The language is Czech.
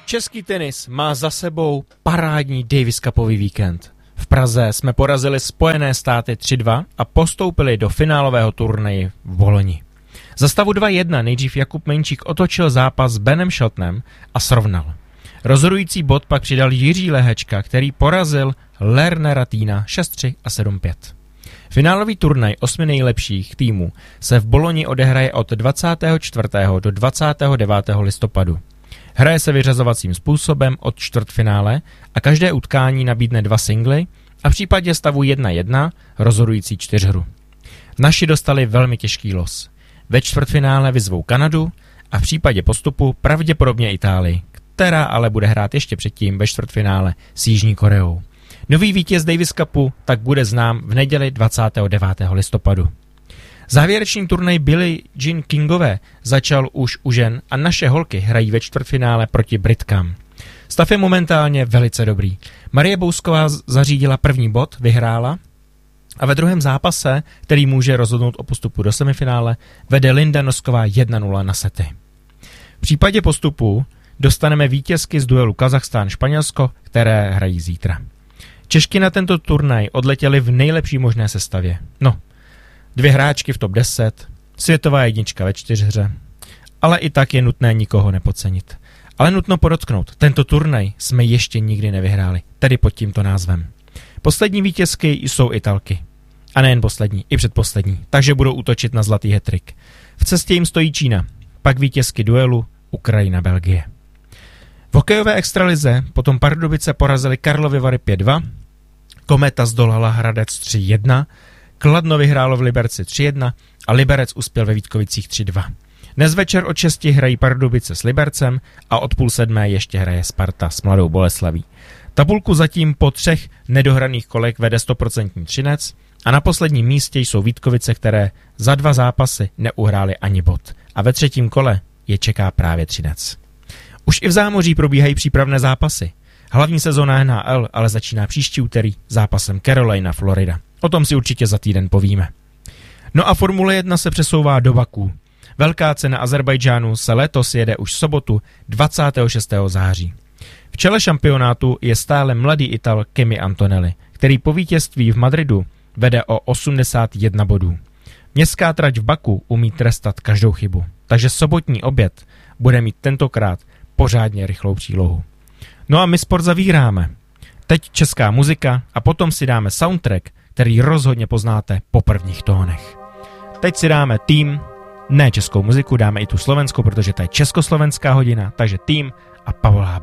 Český tenis má za sebou parádní Davis Cupový víkend. V Praze jsme porazili Spojené státy 3-2 a postoupili do finálového turnaje v Boloni. Za stavu 2-1 nejdřív Jakub Menčík otočil zápas s Benem Sheltonem a srovnal. Rozhodující bod pak přidal Jiří Lehečka, který porazil Lernera Týna 6-3 a 7-5. Finálový turnaj 8 nejlepších týmů se v Boloni odehraje od 24. do 29. listopadu. Hraje se vyřazovacím způsobem od čtvrtfinále a každé utkání nabídne 2 singly a v případě stavu 1-1 rozhodující 4hru. Naši dostali velmi těžký los. Ve čtvrtfinále vyzvou Kanadu a v případě postupu pravděpodobně Itálii, která ale bude hrát ještě předtím ve čtvrtfinále s Jižní Koreou. Nový vítěz Davis Cupu tak bude znám v neděli 29. listopadu. Závěrečný turnaj Billie Jean Kingové začal už u žen a naše holky hrají ve čtvrtfinále proti Britkám. Stav je momentálně velice dobrý. Marie Bousková zařídila první bod, vyhrála a ve druhém zápase, který může rozhodnout o postupu do semifinále, vede Linda Nosková 1-0 na sety. V případě postupu dostaneme vítězky z duelu Kazachstán-Španělsko, které hrají zítra. Češky na tento turnaj odletěly v nejlepší možné sestavě. 2 hráčky v top 10, světová jednička ve 4hře, ale i tak je nutné nikoho nepodcenit. Ale nutno podotknout, tento turnaj jsme ještě nikdy nevyhráli, tedy pod tímto názvem. Poslední vítězky jsou Italky. A nejen poslední, i předposlední, takže budou útočit na zlatý hat-trick. V cestě jim stojí Čína, pak vítězky duelu Ukrajina-Belgie. V hokejové extralize potom Pardubice porazili Karlovy Vary 5-2, Kometa zdolala Hradec 3-1, Kladno vyhrálo v Liberci 3-1 a Liberec uspěl ve Vítkovicích 3-2. Dnes večer od 6 hrají Pardubice s Libercem a od 6:30 ještě hraje Sparta s Mladou Boleslaví. Tabulku zatím po 3 nedohraných kolech vede 100% Třinec a na posledním místě jsou Vítkovice, které za 2 zápasy neuhrály ani bod. A ve 3. kole je čeká právě Třinec. Už i v zámoří probíhají přípravné zápasy. Hlavní sezóna NHL ale začíná příští úterý zápasem Carolina, Florida. O tom si určitě za týden povíme. No a Formule 1 se přesouvá do Baku. Velká cena Azerbajdžánu se letos jede už v sobotu 26. září. V čele šampionátu je stále mladý Ital Kimi Antonelli, který po vítězství v Madridu vede o 81 bodů. Městská trať v Baku umí trestat každou chybu, takže sobotní oběd bude mít tentokrát pořádně rychlou přílohu. No a my sport zavíráme. Teď česká muzika a potom si dáme soundtrack, který rozhodně poznáte po prvních tónech. Teď si dáme Tým, ne českou muziku, dáme i tu slovenskou, protože to je československá hodina, takže Tým a Pavol Hába.